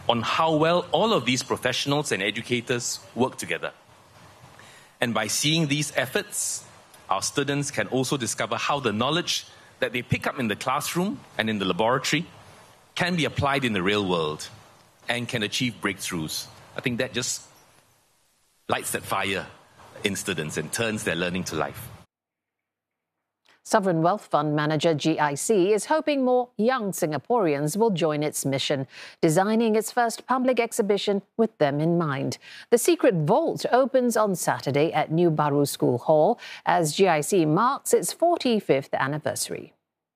on how well all of these professionals and educators work together. And by seeing these efforts, our students can also discover how the knowledge that they pick up in the classroom and in the laboratory can be applied in the real world and can achieve breakthroughs. I think that just lights that fire in students and turns their learning to life. Sovereign Wealth Fund manager GIC is hoping more young Singaporeans will join its mission, designing its first public exhibition with them in mind. The Secret Vault opens on Saturday at New Baru School Hall as GIC marks its 45th anniversary.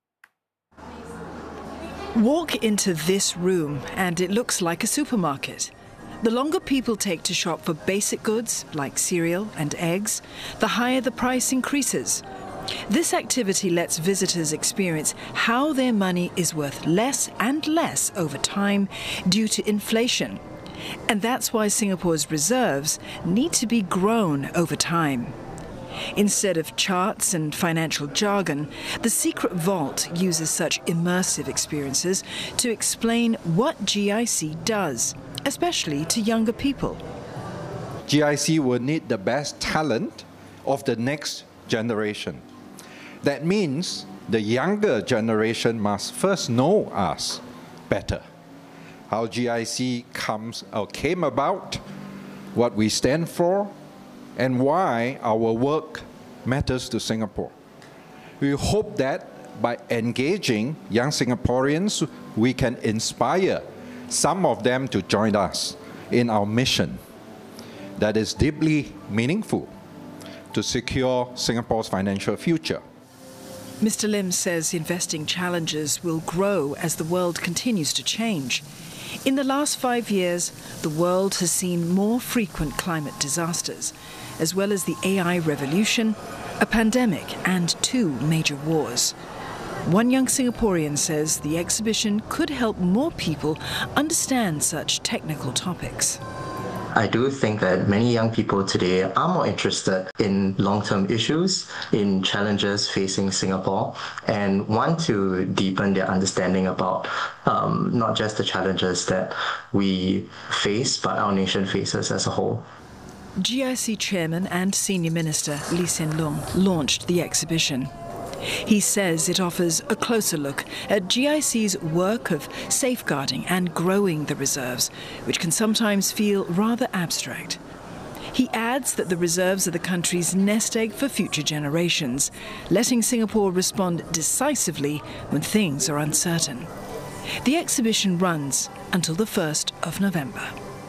Walk into this room and it looks like a supermarket. The longer people take to shop for basic goods like cereal and eggs, the higher the price increases. This activity lets visitors experience how their money is worth less and less over time due to inflation. And that's why Singapore's reserves need to be grown over time. Instead of charts and financial jargon, the Secret Vault uses such immersive experiences to explain what GIC does, especially to younger people. GIC will need the best talent of the next generation. That means the younger generation must first know us better. How GIC came about, what we stand for, and why our work matters to Singapore. We hope that by engaging young Singaporeans, we can inspire some of them to join us in our mission that is deeply meaningful to secure Singapore's financial future. Mr. Lim says investing challenges will grow as the world continues to change. In the last 5 years, the world has seen more frequent climate disasters, as well as the AI revolution, a pandemic, and 2 major wars. One young Singaporean says the exhibition could help more people understand such technical topics. I do think that many young people today are more interested in long-term issues, in challenges facing Singapore, and want to deepen their understanding about not just the challenges that we face, but our nation faces as a whole. GIC Chairman and Senior Minister Lee Hsien Loong launched the exhibition. He says it offers a closer look at GIC's work of safeguarding and growing the reserves, which can sometimes feel rather abstract. He adds that the reserves are the country's nest egg for future generations, letting Singapore respond decisively when things are uncertain. The exhibition runs until the 1st of November.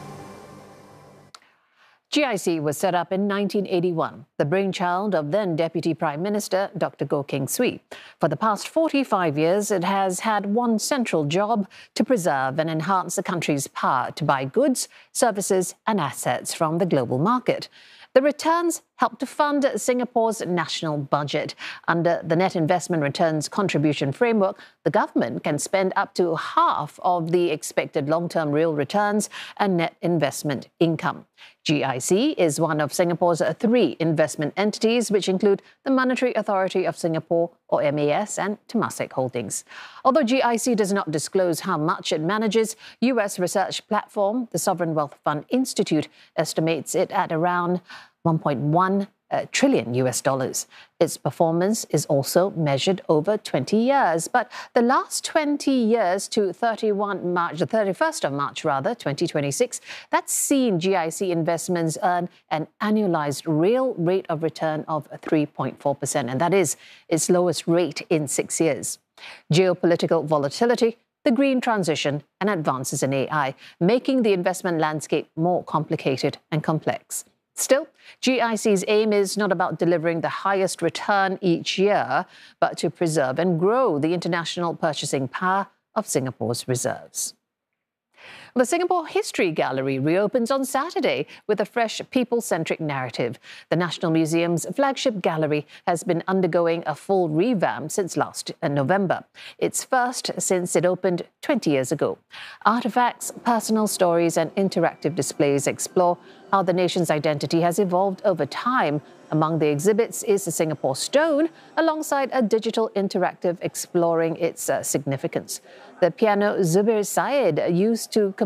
GIC was set up in 1981, the brainchild of then Deputy Prime Minister Dr. Goh Keng Swee. For the past 45 years, it has had one central job: to preserve and enhance the country's power to buy goods, services and assets from the global market. The returns help to fund Singapore's national budget. Under the Net Investment Returns Contribution Framework, the government can spend up to half of the expected long-term real returns and net investment income. GIC is one of Singapore's 3 investment entities, which include the Monetary Authority of Singapore, or MAS, and Temasek Holdings. Although GIC does not disclose how much it manages, US research platform, the Sovereign Wealth Fund Institute, estimates it at around $1.1 trillion. Its performance is also measured over 20 years. But the last 20 years to 31st of March, 2026, that's seen GIC investments earn an annualized real rate of return of 3.4%. And that is its lowest rate in 6 years. Geopolitical volatility, the green transition and advances in AI, making the investment landscape more complicated and complex. Still, GIC's aim is not about delivering the highest return each year, but to preserve and grow the international purchasing power of Singapore's reserves. The Singapore History Gallery reopens on Saturday with a fresh people-centric narrative. The National Museum's flagship gallery has been undergoing a full revamp since last November. It's first since it opened 20 years ago. Artifacts, personal stories and interactive displays explore how the nation's identity has evolved over time. Among the exhibits is the Singapore Stone, alongside a digital interactive exploring its significance. The piano Zubir Said used to